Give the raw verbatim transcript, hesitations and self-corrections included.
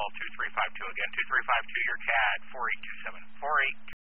two three five two again, two three five two, your C A D, four eight two seven, four eight